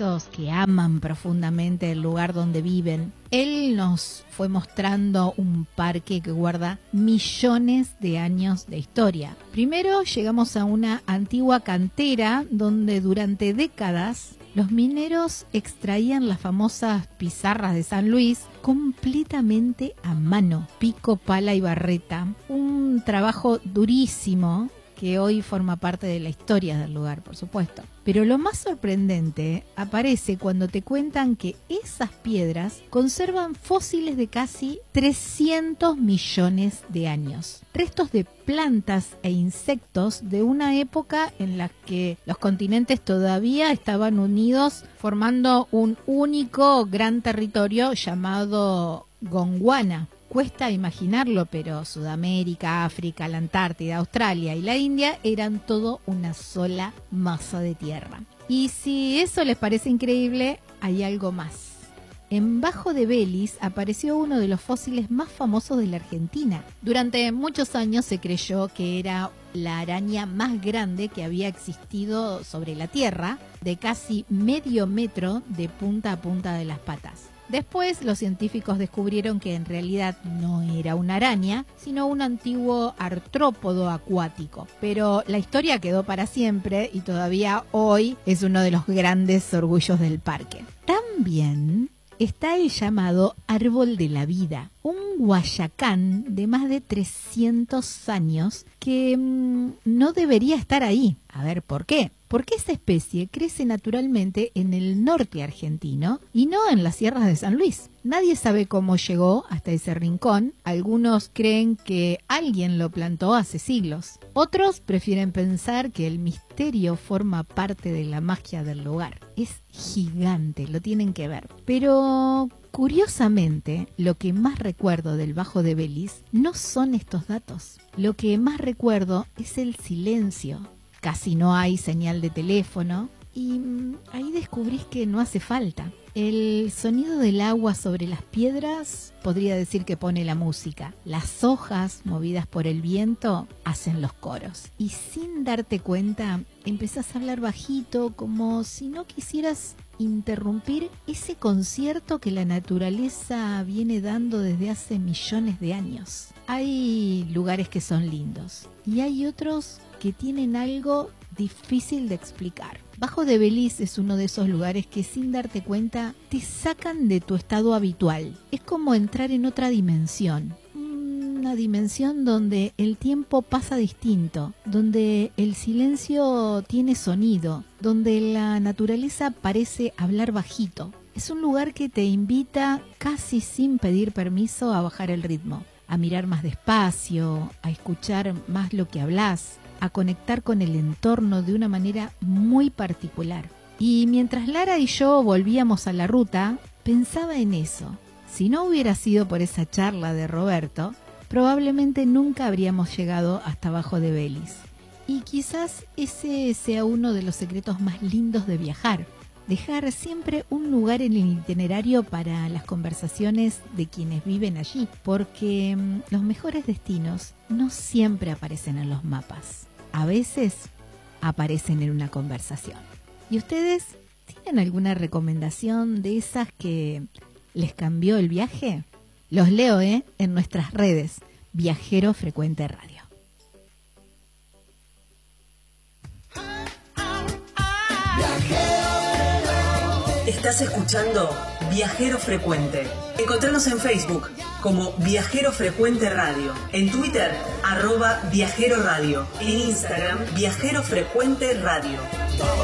esos que aman profundamente el lugar donde viven, él nos fue mostrando un parque que guarda millones de años de historia. Primero llegamos a una antigua cantera donde durante décadas los mineros extraían las famosas pizarras de San Luis completamente a mano, pico, pala y barreta. Un trabajo durísimo que hoy forma parte de la historia del lugar, por supuesto. Pero lo más sorprendente aparece cuando te cuentan que esas piedras conservan fósiles de casi 300 millones de años. Restos de plantas e insectos de una época en la que los continentes todavía estaban unidos formando un único gran territorio llamado Gondwana. Cuesta imaginarlo, pero Sudamérica, África, la Antártida, Australia y la India eran todo una sola masa de tierra. Y si eso les parece increíble, hay algo más. En Bajo de Belis apareció uno de los fósiles más famosos de la Argentina. Durante muchos años se creyó que era la araña más grande que había existido sobre la Tierra, de casi medio metro de punta a punta de las patas. Después los científicos descubrieron que en realidad no era una araña, sino un antiguo artrópodo acuático. Pero la historia quedó para siempre y todavía hoy es uno de los grandes orgullos del parque. También está el llamado Árbol de la Vida, un guayacán de más de 300 años que no debería estar ahí. A ver, ¿por qué? Porque esa especie crece naturalmente en el norte argentino y no en las sierras de San Luis. Nadie sabe cómo llegó hasta ese rincón. Algunos creen que alguien lo plantó hace siglos. Otros prefieren pensar que el misterio forma parte de la magia del lugar. Es gigante, lo tienen que ver. Pero curiosamente, lo que más recuerdo del Bajo de Belis no son estos datos. Lo que más recuerdo es el silencio. Casi no hay señal de teléfono y ahí descubrís que no hace falta. El sonido del agua sobre las piedras podría decir que pone la música. Las hojas movidas por el viento hacen los coros. Y sin darte cuenta, empezás a hablar bajito como si no quisieras interrumpir ese concierto que la naturaleza viene dando desde hace millones de años. Hay lugares que son lindos y hay otros que tienen algo difícil de explicar. Bajo de Belis es uno de esos lugares que sin darte cuenta te sacan de tu estado habitual. Es como entrar en otra dimensión. Una dimensión donde el tiempo pasa distinto, donde el silencio tiene sonido, donde la naturaleza parece hablar bajito. Es un lugar que te invita casi sin pedir permiso a bajar el ritmo, a mirar más despacio, a escuchar más lo que hablas, a conectar con el entorno de una manera muy particular. Y mientras Lara y yo volvíamos a la ruta, pensaba en eso. Si no hubiera sido por esa charla de Roberto, probablemente nunca habríamos llegado hasta Bajo de Belis. Y quizás ese sea uno de los secretos más lindos de viajar. Dejar siempre un lugar en el itinerario para las conversaciones de quienes viven allí, porque los mejores destinos no siempre aparecen en los mapas. A veces aparecen en una conversación. ¿Y ustedes tienen alguna recomendación de esas que les cambió el viaje? Los leo en nuestras redes, Viajero Frecuente Radio. Estás escuchando Viajero Frecuente. Encontranos en Facebook como Viajero Frecuente Radio, en Twitter @Viajero Radio, en Instagram Viajero Frecuente Radio.